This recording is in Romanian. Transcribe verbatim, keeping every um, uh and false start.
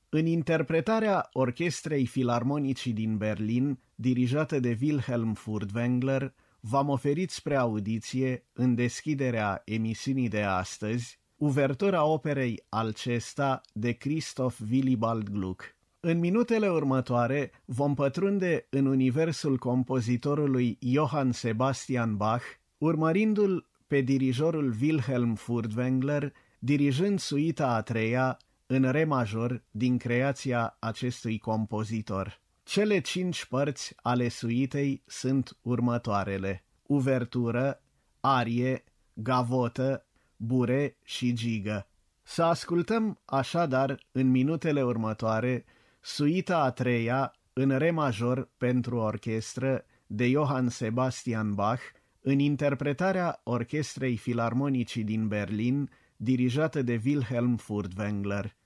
În interpretarea Orchestrei Filarmonicii din Berlin, dirijată de Wilhelm Furtwängler, v-am oferit spre audiție, în deschiderea emisiunii de astăzi, uvertura operei Alcesta de Christoph Willibald Gluck. În minutele următoare vom pătrunde în universul compozitorului Johann Sebastian Bach, urmărindu-l pe dirijorul Wilhelm Furtwängler, dirijând suita a treia în re major din creația acestui compozitor. Cele cinci părți ale suitei sunt următoarele: uvertură, arie, gavotă, bure și gigă. Să ascultăm așadar în minutele următoare suita a treia în re major pentru orchestră de Johann Sebastian Bach, în interpretarea Orchestrei Filarmonicii din Berlin, dirijată de Wilhelm Furtwängler.